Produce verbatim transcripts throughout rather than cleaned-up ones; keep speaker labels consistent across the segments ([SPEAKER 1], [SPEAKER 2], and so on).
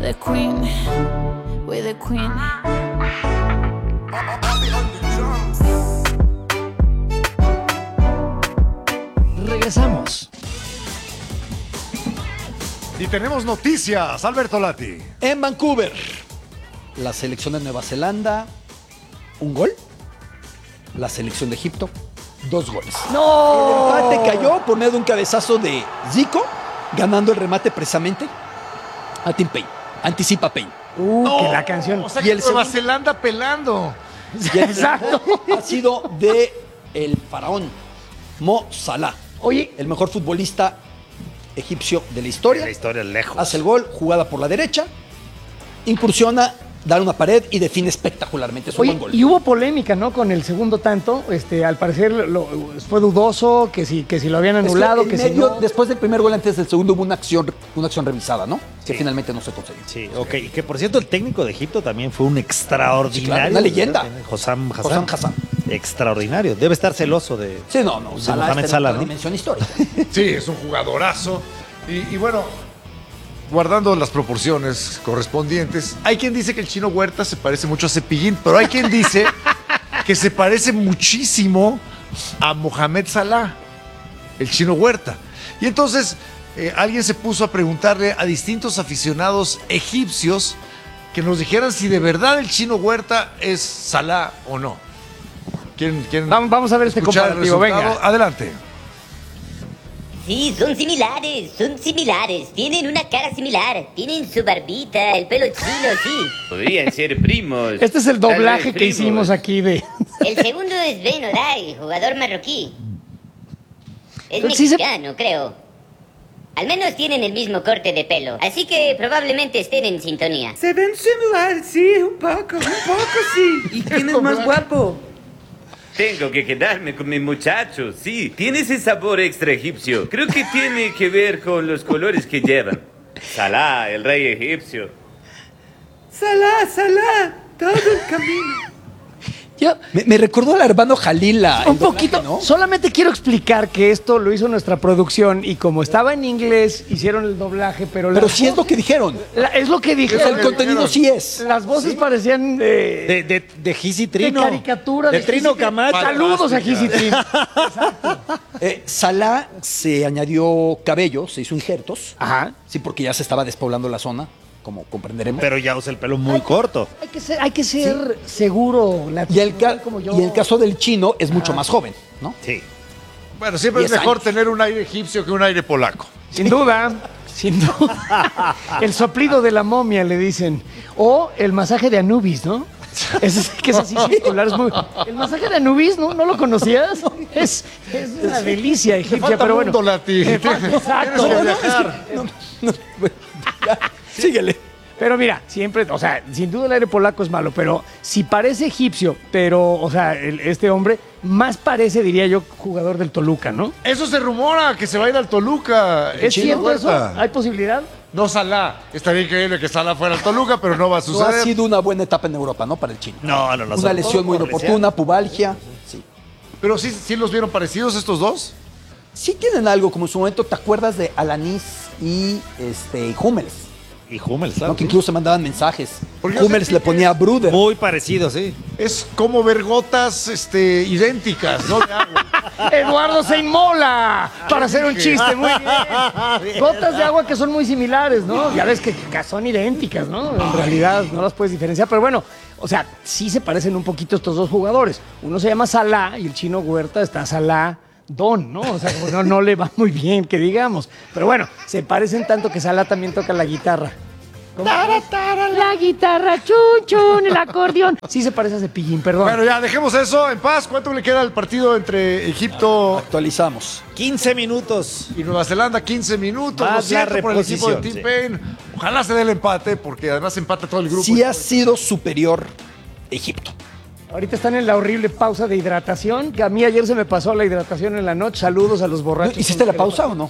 [SPEAKER 1] the queen, we're the queen.
[SPEAKER 2] Regresamos.
[SPEAKER 3] Y tenemos noticias, Alberto Lati.
[SPEAKER 2] En Vancouver, la selección de Nueva Zelanda, un gol. La selección de Egipto, dos goles.
[SPEAKER 4] ¡No!
[SPEAKER 2] El empate cayó por medio de un cabezazo de Zico, ganando el remate precisamente a Tim Payne. Anticipa Payne.
[SPEAKER 4] Uh,
[SPEAKER 3] No,
[SPEAKER 4] que la canción.
[SPEAKER 3] O sea,
[SPEAKER 2] Y
[SPEAKER 3] que
[SPEAKER 2] el
[SPEAKER 3] Nueva
[SPEAKER 2] segundo-
[SPEAKER 3] Zelanda pelando.
[SPEAKER 2] Y el
[SPEAKER 4] Exacto.
[SPEAKER 2] ha sido de el faraón Mo Salah.
[SPEAKER 4] Oye,
[SPEAKER 2] El mejor futbolista egipcio de la historia.
[SPEAKER 3] La historia lejos.
[SPEAKER 2] Hace el gol, jugada por la derecha, incursiona, da una pared y define espectacularmente. Es un
[SPEAKER 4] oye,
[SPEAKER 2] buen gol.
[SPEAKER 4] y hubo polémica, ¿no? Con el segundo tanto. Este, al parecer lo- fue dudoso, que si, que si lo habían
[SPEAKER 2] Es que
[SPEAKER 4] anulado,
[SPEAKER 2] en
[SPEAKER 4] que, si
[SPEAKER 2] medio,
[SPEAKER 4] no.
[SPEAKER 2] después del primer gol, antes del segundo, hubo una acción, una acción revisada, ¿no? Que
[SPEAKER 5] Sí.
[SPEAKER 2] finalmente no se consiguió.
[SPEAKER 5] Sí, ok. Y que por cierto, el técnico de Egipto también fue un extraordinario.
[SPEAKER 2] Sí, claro, una leyenda.
[SPEAKER 5] Hossam Hassan.
[SPEAKER 2] Hossam Hassan.
[SPEAKER 5] Extraordinario. Debe estar celoso de.
[SPEAKER 2] Sí, no, no.
[SPEAKER 5] De
[SPEAKER 2] Salah
[SPEAKER 5] Mohamed
[SPEAKER 2] está en
[SPEAKER 5] Salah,
[SPEAKER 2] otra
[SPEAKER 5] ¿no?
[SPEAKER 2] dimensión histórica.
[SPEAKER 3] Sí, es un jugadorazo. Y, y bueno, guardando las proporciones correspondientes, hay quien dice que el Chino Huerta se parece mucho a Cepillín, pero hay quien dice que se parece muchísimo a Mohamed Salah, el Chino Huerta. Y entonces eh, alguien se puso a preguntarle a distintos aficionados egipcios que nos dijeran si de verdad el Chino Huerta es Salah o no. ¿Quieren, quieren
[SPEAKER 4] Vamos, vamos a ver este
[SPEAKER 3] escuchar el
[SPEAKER 4] comparativo,
[SPEAKER 3] resultado?
[SPEAKER 4] venga.
[SPEAKER 3] Adelante.
[SPEAKER 6] Sí, son similares, son similares. Tienen una cara similar. Tienen su barbita, el pelo chino, sí.
[SPEAKER 7] Podrían ser primos.
[SPEAKER 4] Este es el
[SPEAKER 7] Tal vez
[SPEAKER 4] doblaje que
[SPEAKER 7] primos.
[SPEAKER 4] hicimos aquí de.
[SPEAKER 6] El segundo es Ben Oday, jugador marroquí. Es
[SPEAKER 4] Pero sí se-
[SPEAKER 6] mexicano, creo. Al menos tienen el mismo corte de pelo, así que probablemente estén en sintonía.
[SPEAKER 8] Se ven similar, sí, un poco, un poco sí. ¿Y quién es más guapo?
[SPEAKER 7] Tengo que quedarme con mi muchacho, sí. Tiene ese sabor extra egipcio. Creo que tiene que ver con los colores que llevan. Salah, el rey egipcio.
[SPEAKER 8] Salah, Salah, todo el camino.
[SPEAKER 4] Yo,
[SPEAKER 2] Me, me recordó al hermano Jalila.
[SPEAKER 4] un poquito,
[SPEAKER 2] ¿no?
[SPEAKER 4] solamente quiero explicar que esto lo hizo nuestra producción y como estaba en inglés, hicieron el doblaje, pero,
[SPEAKER 2] Pero
[SPEAKER 4] las
[SPEAKER 2] sí es lo que dijeron.
[SPEAKER 4] La- es lo que dije.
[SPEAKER 2] O sea, el contenido sí es.
[SPEAKER 4] Las voces parecían de,
[SPEAKER 5] De, de, de Gisi Trino.
[SPEAKER 4] de caricatura.
[SPEAKER 5] De Trino
[SPEAKER 4] Gisi-
[SPEAKER 5] Camacho.
[SPEAKER 4] Saludos a Gisi Trino.
[SPEAKER 2] Eh, Salah se añadió cabello, se hizo injertos.
[SPEAKER 4] Ajá.
[SPEAKER 2] Sí, porque ya se estaba despoblando la zona, como comprenderemos.
[SPEAKER 5] Pero ya usa el pelo muy corto.
[SPEAKER 4] Hay que ser, hay que ser seguro. La,
[SPEAKER 2] y, el ca-
[SPEAKER 4] como yo.
[SPEAKER 2] y el caso del chino es mucho más joven, ¿no?
[SPEAKER 5] Sí.
[SPEAKER 3] Bueno, siempre es
[SPEAKER 2] diez
[SPEAKER 3] mejor
[SPEAKER 2] años.
[SPEAKER 3] tener un aire egipcio que un aire polaco.
[SPEAKER 4] Sin duda. Sin duda. El soplido de la momia, le dicen. O el masaje de Anubis, ¿no? Es, que es así circular. Es muy, el masaje de Anubis, ¿no? ¿No lo conocías? Es, es una delicia egipcia,
[SPEAKER 3] falta
[SPEAKER 4] pero bueno.
[SPEAKER 3] mundo, Lati.
[SPEAKER 4] Me falta- Exacto.
[SPEAKER 3] Tienes que
[SPEAKER 4] No, es que-
[SPEAKER 3] viajar.
[SPEAKER 2] Ya, síguele.
[SPEAKER 4] Pero mira, siempre, o sea, sin duda el aire polaco es malo, pero si parece egipcio, pero, o sea, el- este hombre más parece, diría yo, jugador del Toluca, ¿no?
[SPEAKER 3] Eso se rumora, que se va a ir al Toluca. el
[SPEAKER 4] ¿Es
[SPEAKER 3] Chino
[SPEAKER 4] cierto eso?
[SPEAKER 3] Huerta.
[SPEAKER 4] ¿Hay posibilidad?
[SPEAKER 3] No Salah. Estaría increíble que Salah fuera al Toluca, pero no va a
[SPEAKER 2] No ha
[SPEAKER 3] suceder.
[SPEAKER 2] sido una buena etapa en Europa, ¿no? Para el chino.
[SPEAKER 5] No, no, no.
[SPEAKER 2] Una
[SPEAKER 5] sobre
[SPEAKER 2] lesión
[SPEAKER 5] todo
[SPEAKER 2] muy
[SPEAKER 5] por
[SPEAKER 2] inoportuna, pubalgia. Sí.
[SPEAKER 3] Pero sí, sí los vieron parecidos estos dos.
[SPEAKER 2] Sí tienen algo, como en su momento, ¿te acuerdas de Alanis y este, Hummels?
[SPEAKER 5] Y Hummels,
[SPEAKER 2] ¿No?
[SPEAKER 5] ¿sabes?
[SPEAKER 2] Que incluso se mandaban mensajes.
[SPEAKER 3] Porque yo
[SPEAKER 2] Hummels
[SPEAKER 3] sentí
[SPEAKER 2] le
[SPEAKER 3] que-
[SPEAKER 2] ponía Bruder.
[SPEAKER 5] Muy parecido, sí.
[SPEAKER 3] Es como ver gotas este, idénticas, ¿no? De agua.
[SPEAKER 4] Eduardo se inmola para hacer un chiste, muy bien. Gotas de agua que son muy similares, ¿no? Ya ves que son idénticas, ¿no? En realidad no las puedes diferenciar, pero bueno, o sea, sí se parecen un poquito estos dos jugadores. Uno se llama Salah y el Chino Huerta está Salah Don, ¿no? O sea, como no, no le va muy bien, que digamos. Pero bueno, se parecen tanto que Salah también toca la guitarra. ¿Cómo? La guitarra, chun, chun, el acordeón. Sí se parece a Cepillín, perdón.
[SPEAKER 3] Bueno, ya, dejemos eso en paz. ¿Cuánto le queda al partido entre Egipto
[SPEAKER 2] Actualizamos.
[SPEAKER 5] quince minutos.
[SPEAKER 3] y Nueva Zelanda? quince minutos.
[SPEAKER 5] Más
[SPEAKER 3] Lo siento
[SPEAKER 5] la
[SPEAKER 3] por el equipo de Tim
[SPEAKER 5] reposición,
[SPEAKER 3] Payne. Ojalá se dé el empate, porque además empata todo el grupo.
[SPEAKER 2] Sí ha sido superior Egipto.
[SPEAKER 4] Ahorita están en la horrible pausa de hidratación, que a mí ayer se me pasó la hidratación en la noche. Saludos a los borrachos.
[SPEAKER 2] ¿Hiciste la pausa o no?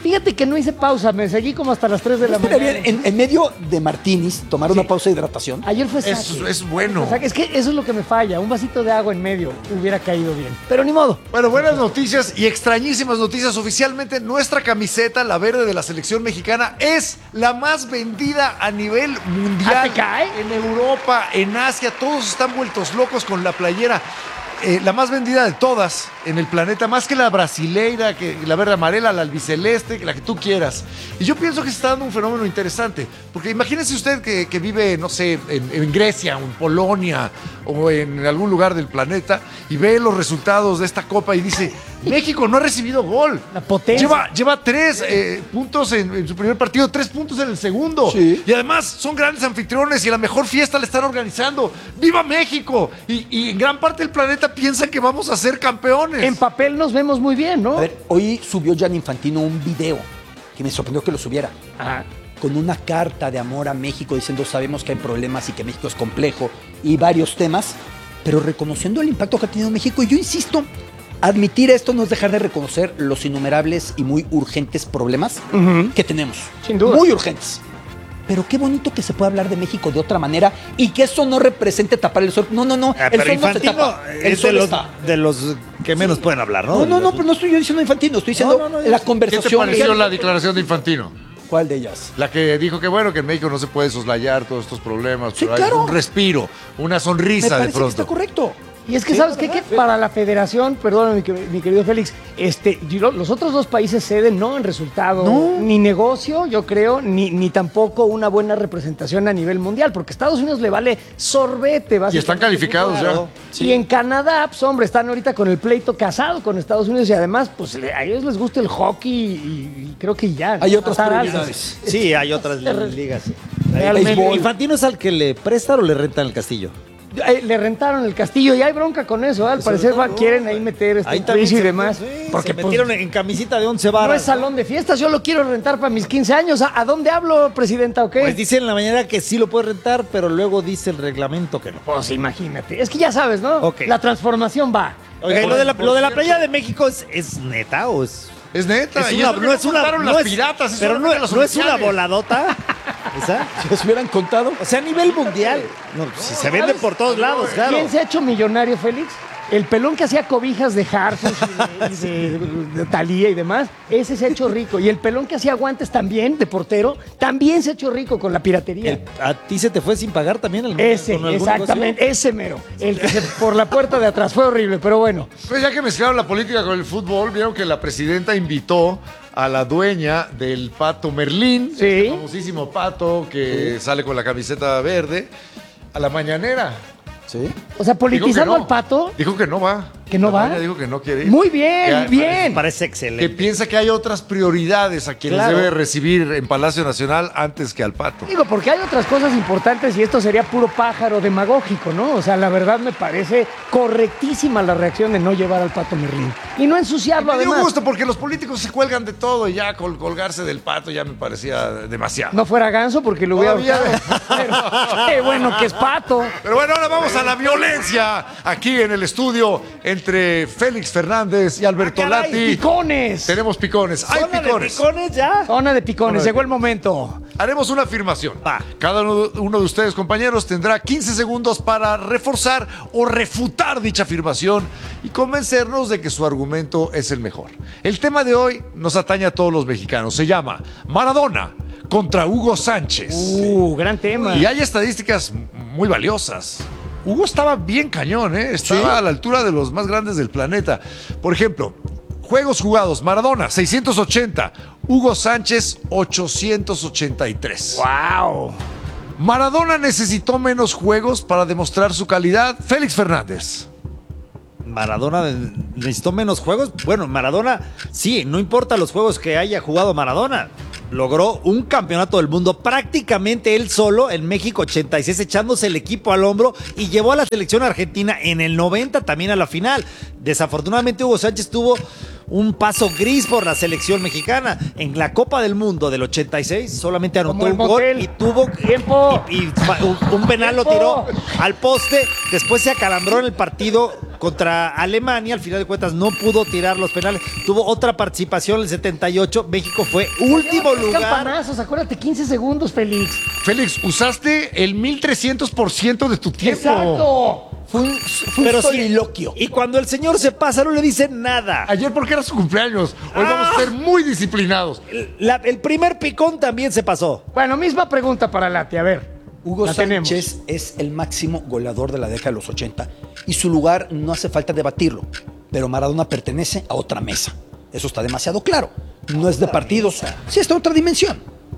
[SPEAKER 4] Fíjate que no hice pausa, me seguí como hasta las tres de la
[SPEAKER 2] Estaría
[SPEAKER 4] mañana.
[SPEAKER 2] bien, en, en medio de martinis, tomar una pausa de hidratación.
[SPEAKER 4] Ayer fue
[SPEAKER 3] Es,
[SPEAKER 4] saque.
[SPEAKER 3] es bueno.
[SPEAKER 4] O sea, es que eso es lo que me falla. Un vasito de agua en medio hubiera caído bien. Pero ni modo.
[SPEAKER 3] Bueno, buenas noticias y extrañísimas noticias. Oficialmente, nuestra camiseta, la verde de la selección mexicana, es la más vendida a nivel mundial.
[SPEAKER 4] ¿Ah, te cae?
[SPEAKER 3] En Europa, en Asia, todos están vueltos locos con la playera. Eh, la más vendida de todas en el planeta, más que la brasileira, que la verde amarela, la albiceleste, la que tú quieras. Y yo pienso que se está dando un fenómeno interesante, porque imagínese usted que, que vive, no sé, en, en Grecia, o en Polonia, o en algún lugar del planeta, y ve los resultados de esta copa y dice, México no ha recibido gol.
[SPEAKER 4] La potencia.
[SPEAKER 3] Lleva, lleva tres eh, puntos en, en su primer partido, tres puntos en el segundo.
[SPEAKER 2] Sí.
[SPEAKER 3] Y además son grandes anfitriones y la mejor fiesta la están organizando. ¡Viva México! Y, y en gran parte del planeta piensan que vamos a ser campeones.
[SPEAKER 4] En papel nos vemos muy bien, ¿no?
[SPEAKER 2] A ver, hoy subió Gianni Infantino un video que me sorprendió que lo subiera.
[SPEAKER 4] Ajá.
[SPEAKER 2] Con una carta de amor a México diciendo sabemos que hay problemas y que México es complejo y varios temas, pero reconociendo el impacto que ha tenido México. Y yo insisto, admitir esto no es dejar de reconocer los innumerables y muy urgentes problemas
[SPEAKER 4] Ujú.
[SPEAKER 2] que tenemos.
[SPEAKER 4] Sin duda.
[SPEAKER 2] Muy urgentes. Pero qué bonito que se pueda hablar de México de otra manera y que eso no represente tapar el sol. No, no, no.
[SPEAKER 5] Ah,
[SPEAKER 2] el
[SPEAKER 5] pero
[SPEAKER 2] sol no se
[SPEAKER 5] Infantino
[SPEAKER 2] tapa. El
[SPEAKER 5] es de
[SPEAKER 2] sol
[SPEAKER 5] los,
[SPEAKER 2] está.
[SPEAKER 5] de los que menos pueden hablar, ¿no?
[SPEAKER 2] No, no, no, pero no estoy yo diciendo Infantino, estoy diciendo
[SPEAKER 5] No, no, no,
[SPEAKER 2] la
[SPEAKER 5] yo-
[SPEAKER 3] ¿Qué
[SPEAKER 2] conversación.
[SPEAKER 3] te pareció la declaración de Infantino?
[SPEAKER 2] ¿Cuál de ellas?
[SPEAKER 3] La que dijo que bueno, que en México no se puede soslayar todos estos problemas,
[SPEAKER 2] Sí,
[SPEAKER 3] pero
[SPEAKER 2] claro.
[SPEAKER 3] hay un respiro, una
[SPEAKER 2] Me
[SPEAKER 3] sonrisa de
[SPEAKER 2] parece que está
[SPEAKER 3] pronto.
[SPEAKER 2] correcto.
[SPEAKER 4] Y es que, ¿sabes qué? Que para la federación, perdón, mi, que- mi querido Félix, este, yo- los otros dos países ceden no en resultado,
[SPEAKER 2] No.
[SPEAKER 4] ni negocio, yo creo, ni, ni tampoco una buena representación a nivel mundial, porque a Estados Unidos le vale sorbete.
[SPEAKER 3] Y
[SPEAKER 4] básicamente.
[SPEAKER 3] están calificados
[SPEAKER 5] Claro.
[SPEAKER 3] ya.
[SPEAKER 4] Y en Canadá, pues hombre, están ahorita con el pleito casado con Estados Unidos y además, pues le- a ellos les gusta el hockey y, y creo que ya.
[SPEAKER 2] Hay otras
[SPEAKER 4] Matar
[SPEAKER 2] prioridades.
[SPEAKER 5] Sí, hay otras ligas.
[SPEAKER 4] Realmente.
[SPEAKER 5] ¿El Infantino es al que le prestan o le rentan el castillo?
[SPEAKER 4] Eh, Le rentaron el castillo y hay bronca con eso, ¿eh? Al parecer va- quieren ahí meter este
[SPEAKER 5] Ahí también
[SPEAKER 4] juicio y
[SPEAKER 5] se-
[SPEAKER 4] demás.
[SPEAKER 5] sí,
[SPEAKER 4] porque
[SPEAKER 5] se
[SPEAKER 4] pues,
[SPEAKER 5] metieron en camisita de once
[SPEAKER 4] no
[SPEAKER 5] varas.
[SPEAKER 4] es salón de fiestas, yo lo quiero rentar para mis quince años. ¿A, a dónde hablo, presidenta, o qué?
[SPEAKER 5] Pues dice en la mañana que sí lo puede rentar, pero luego dice el reglamento que no.
[SPEAKER 4] Pues imagínate. Es que ya sabes, ¿no?
[SPEAKER 5] Ok.
[SPEAKER 4] La transformación va.
[SPEAKER 5] Oiga, ¿y lo de la, lo de la playa de México es, es neta o es...?
[SPEAKER 3] Es neta,
[SPEAKER 5] Es
[SPEAKER 3] y
[SPEAKER 5] una,
[SPEAKER 3] eso que
[SPEAKER 5] no es una,
[SPEAKER 3] contaron
[SPEAKER 5] no
[SPEAKER 3] las
[SPEAKER 5] es-
[SPEAKER 3] piratas, es
[SPEAKER 5] pero no,
[SPEAKER 3] solamente las
[SPEAKER 5] no es una
[SPEAKER 3] oficiales.
[SPEAKER 5] voladota. ¿Esa?
[SPEAKER 2] Si les hubieran contado.
[SPEAKER 5] O sea, a nivel mundial. No, si se vende por todos lados, claro.
[SPEAKER 4] ¿Quién se ha hecho millonario, Félix? El pelón que hacía cobijas de Harford y de, de, de Thalía y demás, ese se ha hecho rico. Y el pelón que hacía guantes también, de portero, también se ha hecho rico con la piratería.
[SPEAKER 5] El- ¿A ti se te fue sin pagar también? El,
[SPEAKER 4] Ese,
[SPEAKER 5] con alguna
[SPEAKER 4] exactamente, ese mero. El que se por la puerta de atrás fue horrible, pero bueno.
[SPEAKER 3] Pues ya que mezclaron la política con el fútbol, vieron que la presidenta invitó a la dueña del pato Merlín,
[SPEAKER 4] Sí.
[SPEAKER 3] el famosísimo pato que sale con la camiseta verde, a la mañanera.
[SPEAKER 2] Sí.
[SPEAKER 4] O sea,
[SPEAKER 3] Dijo que
[SPEAKER 4] politizando
[SPEAKER 3] no.
[SPEAKER 4] al pato,
[SPEAKER 3] Dijo que no va.
[SPEAKER 4] ¿Que no
[SPEAKER 3] La
[SPEAKER 4] va?
[SPEAKER 3] dueña dijo que no quiere ir.
[SPEAKER 4] muy bien,
[SPEAKER 3] Que-
[SPEAKER 4] bien.
[SPEAKER 5] Me parece
[SPEAKER 3] Que
[SPEAKER 5] excelente.
[SPEAKER 3] piensa que hay otras prioridades a quienes
[SPEAKER 5] Claro.
[SPEAKER 3] debe recibir en Palacio Nacional antes que al pato.
[SPEAKER 4] Digo, porque hay otras cosas importantes y esto sería puro pájaro demagógico, ¿no? O sea, la verdad me parece correctísima la reacción de no llevar al pato Merlín. Y no ensuciarlo
[SPEAKER 3] Me dio
[SPEAKER 4] además.
[SPEAKER 3] gusto porque los políticos se cuelgan de todo y ya col- colgarse del pato ya me parecía demasiado.
[SPEAKER 4] No fuera ganso porque lo hubiera
[SPEAKER 3] Todavía-
[SPEAKER 4] ahorcado. Pero qué bueno que es pato.
[SPEAKER 3] Pero bueno, ahora vamos a la violencia aquí en el estudio entre Félix Fernández y Alberto
[SPEAKER 5] ¡Ah, caray!
[SPEAKER 3] Lati.
[SPEAKER 4] Picones.
[SPEAKER 3] Tenemos picones. Hay
[SPEAKER 5] ¿Zona de
[SPEAKER 3] picones.
[SPEAKER 5] picones ya?
[SPEAKER 4] Zona de picones,
[SPEAKER 3] Zona de
[SPEAKER 4] llegó el momento.
[SPEAKER 3] Haremos una afirmación.
[SPEAKER 5] Va.
[SPEAKER 3] Cada uno, uno de ustedes, compañeros, tendrá quince segundos para reforzar o refutar dicha afirmación y convencernos de que su argumento es el mejor. El tema de hoy nos atañe a todos los mexicanos. Se llama Maradona contra Hugo Sánchez.
[SPEAKER 4] Uh, gran tema.
[SPEAKER 3] Y hay estadísticas muy valiosas. Hugo estaba bien cañón, ¿eh? Estaba a la altura de los más grandes del planeta. Por ejemplo, juegos jugados, Maradona, seiscientos ochenta. Hugo Sánchez, ochocientos ochenta y tres.
[SPEAKER 4] Wow.
[SPEAKER 3] Maradona necesitó menos juegos para demostrar su calidad. Félix Fernández.
[SPEAKER 5] Maradona necesitó menos juegos. Bueno, Maradona, sí, no importa los juegos que haya jugado Maradona. Logró un campeonato del mundo prácticamente él solo en México ochenta y seis, echándose el equipo al hombro y llevó a la selección argentina en el noventa también a la final. Desafortunadamente Hugo Sánchez tuvo un paso gris por la selección mexicana. En la Copa del Mundo del ochenta y seis solamente anotó
[SPEAKER 4] Como el
[SPEAKER 5] un gol
[SPEAKER 4] motel.
[SPEAKER 5] y tuvo
[SPEAKER 4] Tiempo.
[SPEAKER 5] y, y un, un penal lo tiró al poste. Después se acalambró en el partido contra Alemania, al final de cuentas no pudo tirar los penales. Tuvo otra participación en el setenta y ocho. México fue último lugar.
[SPEAKER 4] Campanazos, acuérdate, quince segundos, Félix.
[SPEAKER 3] Félix, usaste el mil trescientos por ciento de tu tiempo.
[SPEAKER 4] Exacto.
[SPEAKER 2] Fue un, fue un
[SPEAKER 5] Pero sí,
[SPEAKER 2] soliloquio.
[SPEAKER 5] y cuando el señor se pasa, no le dicen nada.
[SPEAKER 3] Ayer porque era su cumpleaños. Hoy vamos
[SPEAKER 5] Ah.
[SPEAKER 3] a ser muy disciplinados.
[SPEAKER 5] La- el primer picón también se pasó.
[SPEAKER 4] Bueno, misma pregunta para Lati, a ver.
[SPEAKER 2] Hugo
[SPEAKER 4] la tenemos.
[SPEAKER 2] Sánchez es el máximo goleador de la década de los ochenta y su lugar no hace falta debatirlo, pero Maradona pertenece a otra mesa. Eso está demasiado claro. No es de partidos, sí está en otra dimensión.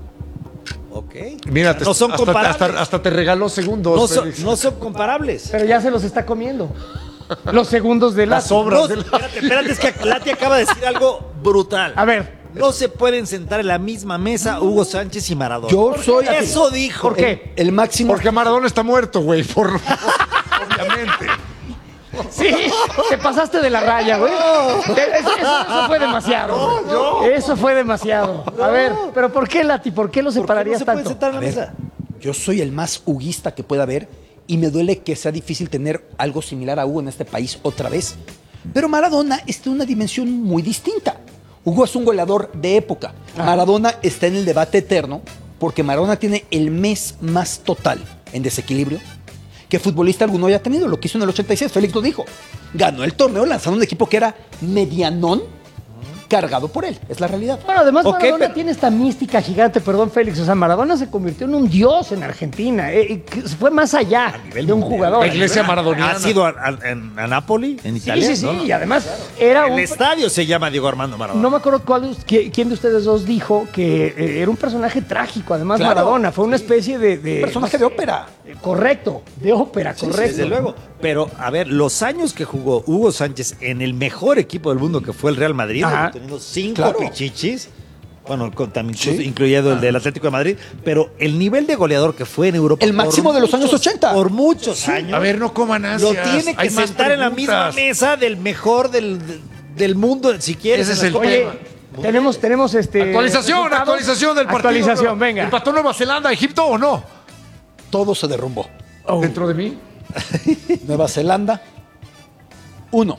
[SPEAKER 5] Ok.
[SPEAKER 3] Mira, te-
[SPEAKER 5] no son
[SPEAKER 3] hasta,
[SPEAKER 5] comparables.
[SPEAKER 3] hasta- hasta te regaló segundos.
[SPEAKER 5] no, son,
[SPEAKER 3] Félix.
[SPEAKER 5] no son comparables.
[SPEAKER 4] Pero ya se los está comiendo. Los segundos de
[SPEAKER 3] Las
[SPEAKER 4] Lati.
[SPEAKER 3] obras
[SPEAKER 5] No,
[SPEAKER 3] del-
[SPEAKER 5] espérate, espérate, es que Lati acaba de decir algo brutal.
[SPEAKER 4] A ver.
[SPEAKER 5] No se pueden sentar en la misma mesa Hugo Sánchez y Maradona.
[SPEAKER 2] Yo soy
[SPEAKER 5] Eso dijo.
[SPEAKER 4] ¿Por qué?
[SPEAKER 2] el máximo.
[SPEAKER 3] Porque Maradona está muerto, güey. Por... Obviamente.
[SPEAKER 4] Sí, te pasaste de la raya, güey. Te- Eso, eso fue demasiado. Eso fue demasiado. A ver, pero ¿por qué, Lati? ¿Por qué lo
[SPEAKER 5] ¿Por qué no
[SPEAKER 4] separarías
[SPEAKER 5] se pueden
[SPEAKER 4] tanto?
[SPEAKER 5] sentar en la
[SPEAKER 2] A ver,
[SPEAKER 5] mesa?
[SPEAKER 2] yo soy el más huguista que pueda haber y me duele que sea difícil tener algo similar a Hugo en este país otra vez. Pero Maradona está en una dimensión muy distinta. Hugo es un goleador de época. Maradona está en el debate eterno porque Maradona tiene el mes más total en desequilibrio que futbolista alguno haya tenido. Lo que hizo en el ochenta y seis, Félix lo dijo. Ganó el torneo lanzando un equipo que era medianón cargado por él. Es la realidad.
[SPEAKER 4] Bueno, además
[SPEAKER 5] Ok,
[SPEAKER 4] Maradona
[SPEAKER 5] pero-
[SPEAKER 4] tiene esta mística gigante, perdón Félix, o sea, Maradona se convirtió en un dios en Argentina, eh, eh, que fue más allá de un jugador.
[SPEAKER 3] La iglesia maradoniana.
[SPEAKER 5] ¿Ha sido a, a- en- a Nápoli, en
[SPEAKER 4] Sí,
[SPEAKER 5] Italia?
[SPEAKER 4] sí, sí,
[SPEAKER 5] ¿no?
[SPEAKER 4] y además era
[SPEAKER 5] El
[SPEAKER 4] un...
[SPEAKER 5] estadio se llama Diego Armando Maradona.
[SPEAKER 4] No me acuerdo cuál, de us- qui- quién de ustedes dos dijo que eh, era un personaje trágico, además
[SPEAKER 2] Claro,
[SPEAKER 4] Maradona, fue una especie de... de-
[SPEAKER 2] Personaje de ópera.
[SPEAKER 4] Correcto, de ópera, correcto.
[SPEAKER 5] Desde luego. Pero, a ver, los años que jugó Hugo Sánchez en el mejor equipo del mundo, que fue el Real Madrid,
[SPEAKER 4] Ajá.
[SPEAKER 5] teniendo cinco
[SPEAKER 2] Claro.
[SPEAKER 5] pichichis, bueno, con- también
[SPEAKER 2] Sí.
[SPEAKER 5] incluyendo el del Atlético de Madrid, pero el nivel de goleador que fue en Europa.
[SPEAKER 2] El máximo de los años ochenta.
[SPEAKER 5] Por muchos años.
[SPEAKER 3] A ver, no coman ansias.
[SPEAKER 5] Lo tiene que
[SPEAKER 3] Hay más
[SPEAKER 5] sentar en la misma
[SPEAKER 3] preguntas.
[SPEAKER 5] mesa del mejor del, del mundo, si quieres.
[SPEAKER 3] Ese es
[SPEAKER 5] en
[SPEAKER 3] el
[SPEAKER 5] las-
[SPEAKER 4] Oye,
[SPEAKER 3] tema.
[SPEAKER 4] tenemos, tenemos este...
[SPEAKER 3] Actualización,
[SPEAKER 4] resultados.
[SPEAKER 3] actualización del partido.
[SPEAKER 4] Actualización, venga.
[SPEAKER 3] ¿Empató Nueva Zelanda, Egipto o no?
[SPEAKER 2] Todo se derrumbó.
[SPEAKER 4] Oh.
[SPEAKER 3] Dentro de mí.
[SPEAKER 2] Nueva Zelanda, uno.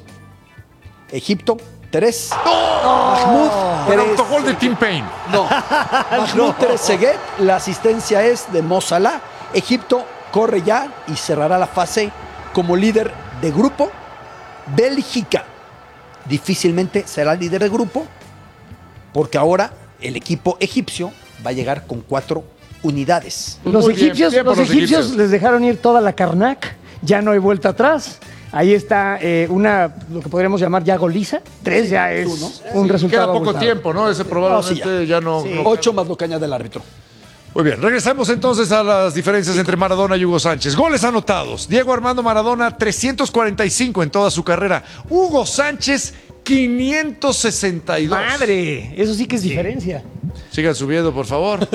[SPEAKER 2] Egipto, tres. Mahmoud,
[SPEAKER 3] Con
[SPEAKER 2] tres.
[SPEAKER 3] autogol de Tim Payne.
[SPEAKER 2] No. Mahmoud Trezeguet, la asistencia es de Mo Salah. Egipto corre ya y cerrará la fase como líder de grupo. Bélgica difícilmente será líder de grupo porque ahora el equipo egipcio va a llegar con cuatro unidades.
[SPEAKER 4] Los
[SPEAKER 3] Muy bien,
[SPEAKER 4] egipcios,
[SPEAKER 3] bien por
[SPEAKER 4] los
[SPEAKER 3] los
[SPEAKER 4] egipcios
[SPEAKER 3] egipcios.
[SPEAKER 4] les dejaron ir toda la Karnak, ya no hay vuelta atrás. Ahí está eh, una, lo que podríamos llamar ya goliza. Tres ya es un resultado.
[SPEAKER 3] Queda poco
[SPEAKER 4] abultado.
[SPEAKER 3] tiempo, ¿no? Ese probablemente
[SPEAKER 2] No, sí,
[SPEAKER 3] ya no, no-
[SPEAKER 2] Ocho más lo que añade el árbitro.
[SPEAKER 3] Muy bien, regresamos entonces a las diferencias entre Maradona y Hugo Sánchez. Goles anotados. Diego Armando Maradona, trescientos cuarenta y cinco en toda su carrera. Hugo Sánchez, quinientos sesenta y dos.
[SPEAKER 4] Madre, eso sí que es diferencia.
[SPEAKER 3] Sigan subiendo, por favor.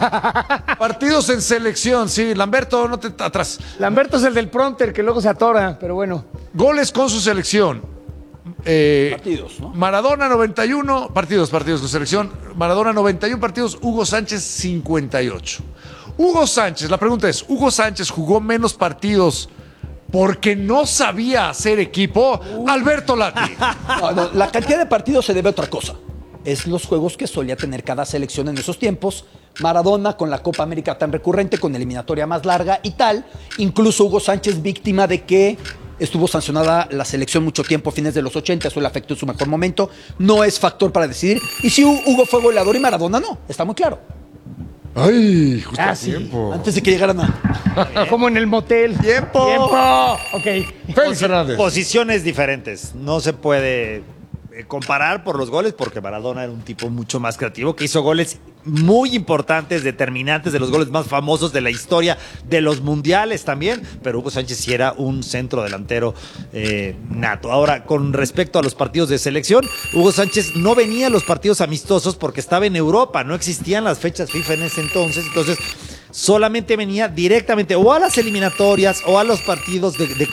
[SPEAKER 3] Partidos en selección, sí. Lamberto, no te atrás.
[SPEAKER 4] Lamberto es el del prompter que luego se atora, pero bueno.
[SPEAKER 3] Goles con su selección. Eh,
[SPEAKER 2] Partidos, ¿no?
[SPEAKER 3] Maradona noventa y uno partidos, partidos con selección. Maradona noventa y uno partidos, Hugo Sánchez cincuenta y ocho. Hugo Sánchez, la pregunta es, ¿Hugo Sánchez jugó menos partidos porque no sabía hacer equipo? Alberto Lati.
[SPEAKER 2] No, no, la cantidad de partidos se debe a otra cosa. Es los juegos que solía tener cada selección en esos tiempos. Maradona con la Copa América tan recurrente, con eliminatoria más larga y tal. Incluso Hugo Sánchez víctima de que estuvo sancionada la selección mucho tiempo, a fines de los ochenta, eso le afectó en su mejor momento. No es factor para decidir. Y si Hugo fue goleador y Maradona no, está muy claro.
[SPEAKER 3] Ay, justo
[SPEAKER 4] Ah,
[SPEAKER 3] a
[SPEAKER 4] sí.
[SPEAKER 3] tiempo.
[SPEAKER 2] Antes de que llegaran a...
[SPEAKER 4] Como en el motel.
[SPEAKER 5] ¡Tiempo!
[SPEAKER 4] ¡Tiempo! Ok.
[SPEAKER 3] Félix Fernández.
[SPEAKER 5] Posiciones diferentes. No se puede eh, comparar por los goles porque Maradona era un tipo mucho más creativo que hizo goles muy importantes, determinantes, de los goles más famosos de la historia de los mundiales también, pero Hugo Sánchez sí era un centro delantero eh, nato. Ahora, con respecto a los partidos de selección, Hugo Sánchez no venía a los partidos amistosos porque estaba en Europa, no existían las fechas FIFA en ese entonces, entonces solamente venía directamente o a las eliminatorias o a los partidos de, de